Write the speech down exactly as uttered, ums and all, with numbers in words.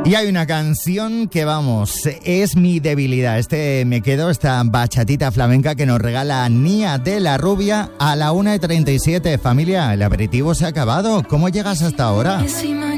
Y hay una canción que, vamos, es mi debilidad. Este me quedo, esta bachatita flamenca que nos regala Nia de la Rubia a la una y treinta y siete. Familia, el aperitivo se ha acabado. ¿Cómo llegas hasta ahora?